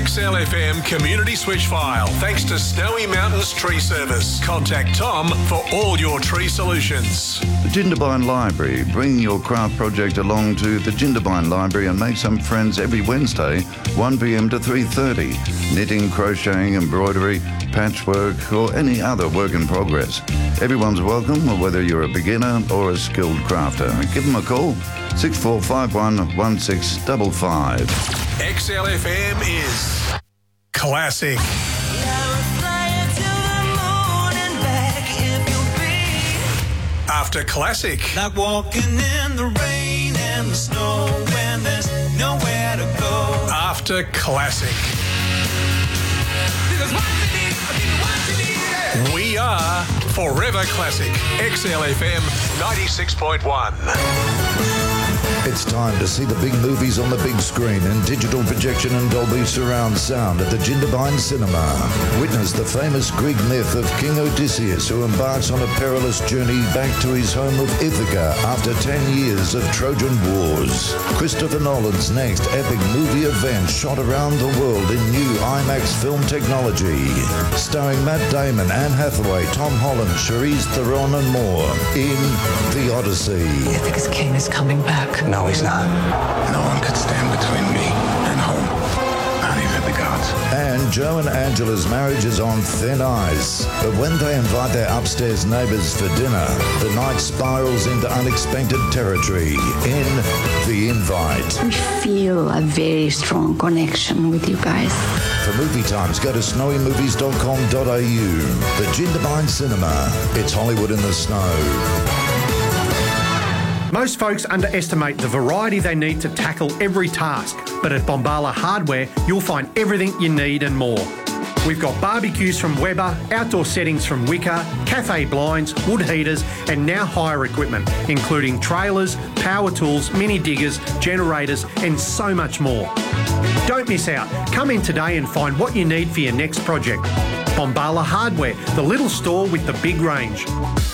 XLFM Community Switch File, thanks to Snowy Mountains Tree Service. Contact Tom for all your tree solutions. The Jindabyne Library. Bring your craft project along to the Jindabyne Library and make some friends every Wednesday, 1 p.m. to 3:30. Knitting, crocheting, embroidery, patchwork, or any other work in progress. Everyone's welcome, whether you're a beginner or a skilled crafter. Give them a call, 6451 1655. XLFM is classic. After classic. Like walking in the rain and the snow when there's nowhere to go. After classic. We are Forever Classic. XLFM 96.1. It's time to see the big movies on the big screen in digital projection and Dolby surround sound at the Jindabyne Cinema. Witness the famous Greek myth of King Odysseus, who embarks on a perilous journey back to his home of Ithaca after 10 years of Trojan Wars. Christopher Nolan's next epic movie event shot around the world in new IMAX film technology. Starring Matt Damon, Anne Hathaway, Tom Holland, Charlize Theron and more in The Odyssey. Ithaca's king is coming back. No, he's not. No one could stand between me and home. Not even the gods. And Joe and Angela's marriage is on thin ice. But when they invite their upstairs neighbours for dinner, the night spirals into unexpected territory in The Invite. We feel a very strong connection with you guys. For movie times, go to snowymovies.com.au. The Jindabyne Cinema. It's Hollywood in the snow. Most folks underestimate the variety they need to tackle every task, but at Bombala Hardware, you'll find everything you need and more. We've got barbecues from Weber, outdoor settings from Wicker, cafe blinds, wood heaters, and now hire equipment, including trailers, power tools, mini diggers, generators, and so much more. Don't miss out. Come in today and find what you need for your next project. Bombala Hardware, the little store with the big range.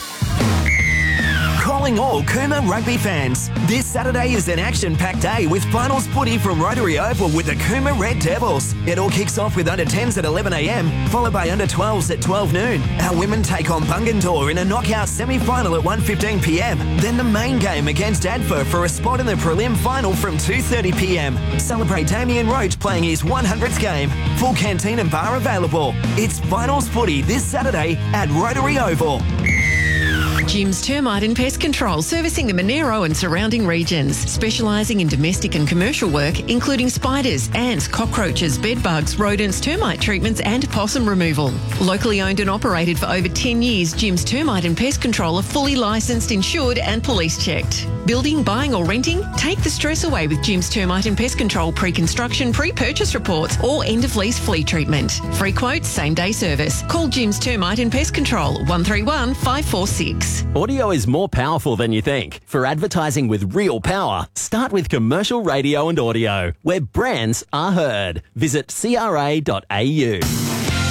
Calling all Cooma rugby fans. This Saturday is an action-packed day with finals footy from Rotary Oval with the Cooma Red Devils. It all kicks off with under-10s at 11 a.m, followed by under-12s at 12 noon. Our women take on Bungendore in a knockout semi-final at 1:15 p.m. Then the main game against Adfer for a spot in the prelim final from 2:30 p.m. Celebrate Damien Roach playing his 100th game. Full canteen and bar available. It's finals footy this Saturday at Rotary Oval. Jim's Termite and Pest Control, servicing the Monero and surrounding regions, specialising in domestic and commercial work, including spiders, ants, cockroaches, bedbugs, rodents, termite treatments and possum removal. Locally owned and operated for over 10 years, Jim's Termite and Pest Control are fully licensed, insured and police checked. Building, buying or renting? Take the stress away with Jim's Termite and Pest Control pre-construction, pre-purchase reports or end-of-lease flea treatment. Free quotes, same-day service. Call Jim's Termite and Pest Control, 131 546. Audio is more powerful than you think. For advertising with real power, start with commercial radio and audio, where brands are heard. Visit cra.au.